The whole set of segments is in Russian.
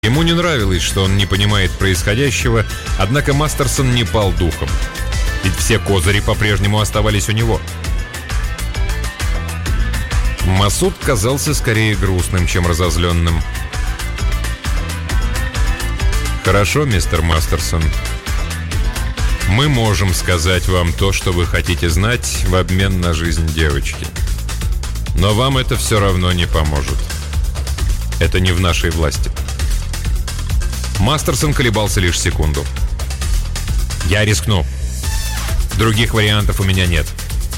Ему не нравилось, что он не понимает происходящего, однако Мастерсон не пал духом. Ведь все козыри по-прежнему оставались у него. Масуд казался скорее грустным, чем разозленным. «Хорошо, мистер Мастерсон. Мы можем сказать вам то, что вы хотите знать, в обмен на жизнь девочки. Но вам это все равно не поможет. Это не в нашей власти». Мастерсон колебался лишь секунду. «Я рискну. Других вариантов у меня нет».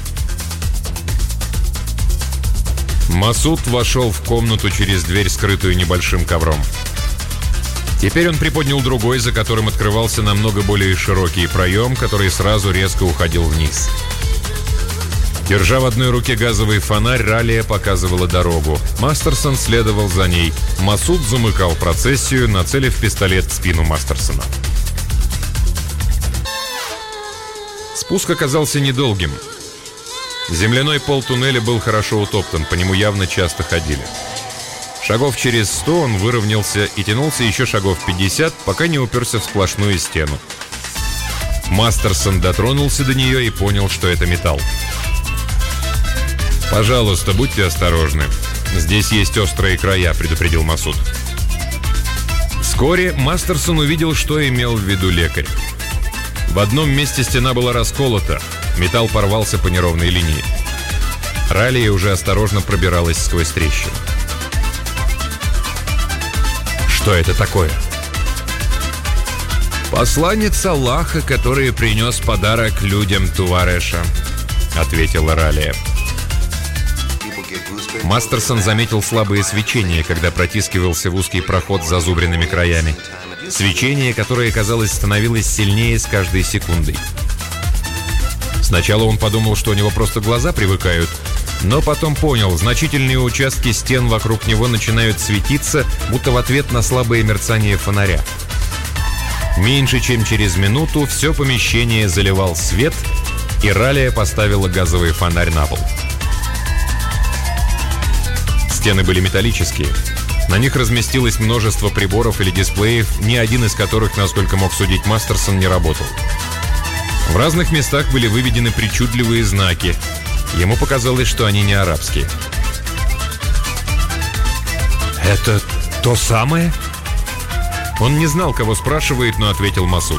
Масуд вошел в комнату через дверь, скрытую небольшим ковром. Теперь он приподнял другой, за которым открывался намного более широкий проем, который сразу резко уходил вниз. Держа в одной руке газовый фонарь, Ралия показывала дорогу. Мастерсон следовал за ней. Масуд замыкал процессию, нацелив пистолет в спину Мастерсона. Спуск оказался недолгим. Земляной пол туннеля был хорошо утоптан, по нему явно часто ходили. Шагов через 100 он выровнялся и тянулся еще шагов 50, пока не уперся в сплошную стену. Мастерсон дотронулся до нее и понял, что это металл. «Пожалуйста, будьте осторожны. Здесь есть острые края», — предупредил Масуд. Вскоре Мастерсон увидел, что имел в виду лекарь. В одном месте стена была расколота, металл порвался по неровной линии. Ралия уже осторожно пробиралась сквозь трещину. «Что это такое?» «Посланец Аллаха, который принес подарок людям Тувареша», — ответила Ралия. Мастерсон заметил слабое свечение, когда протискивался в узкий проход с зазубренными краями. Свечение, которое, казалось, становилось сильнее с каждой секундой. Сначала он подумал, что у него просто глаза привыкают, но потом понял, значительные участки стен вокруг него начинают светиться, будто в ответ на слабое мерцание фонаря. Меньше чем через минуту все помещение заливал свет, и Ралия поставила газовый фонарь на пол. Стены были металлические. На них разместилось множество приборов или дисплеев, ни один из которых, насколько мог судить Мастерсон, не работал. В разных местах были выведены причудливые знаки. Ему показалось, что они не арабские. «Это то самое?» Он не знал, кого спрашивает, но ответил Масуд.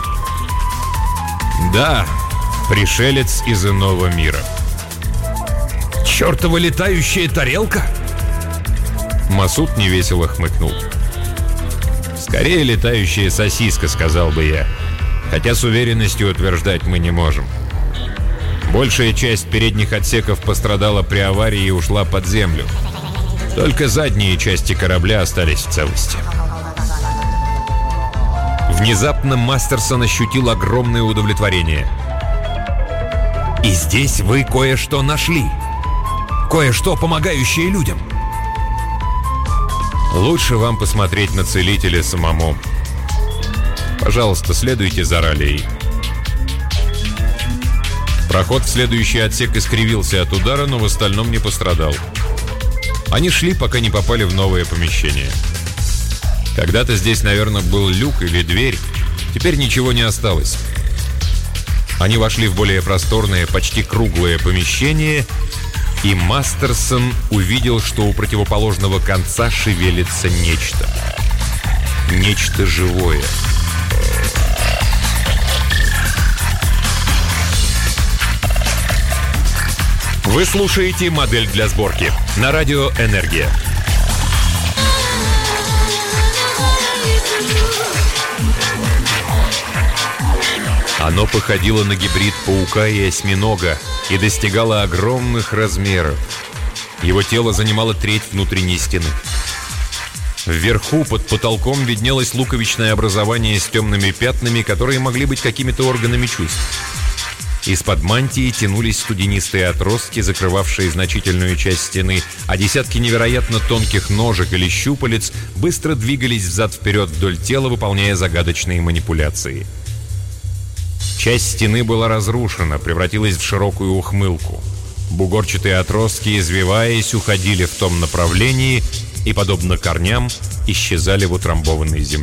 «Да, пришелец из иного мира». «Чертова летающая тарелка?» Масуд невесело хмыкнул. «Скорее летающая сосиска, сказал бы я. Хотя с уверенностью утверждать мы не можем. Большая часть передних отсеков пострадала при аварии и ушла под землю. Только задние части корабля остались в целости». Внезапно Мастерсон ощутил огромное удовлетворение. «И здесь вы кое-что нашли. Кое-что, помогающее людям». «Лучше вам посмотреть на целителя самому. Пожалуйста, следуйте за Ралией». Проход в следующий отсек искривился от удара, но в остальном не пострадал. Они шли, пока не попали в новое помещение. Когда-то здесь, наверное, был люк или дверь. Теперь ничего не осталось. Они вошли в более просторное, почти круглое помещение, и Мастерсон увидел, что у противоположного конца шевелится нечто. Нечто живое. Вы слушаете «Модель для сборки» на радио «Энергия». Оно походило на гибрид паука и осьминога и достигало огромных размеров. Его тело занимало треть внутренней стены. Вверху, под потолком, виднелось луковичное образование с темными пятнами, которые могли быть какими-то органами чувств. Из-под мантии тянулись студенистые отростки, закрывавшие значительную часть стены, а десятки невероятно тонких ножек или щупалец быстро двигались взад-вперед вдоль тела, выполняя загадочные манипуляции. Часть стены была разрушена, превратилась в широкую ухмылку. Бугорчатые отростки, извиваясь, уходили в том направлении, и, подобно корням, исчезали в утрамбованной земле.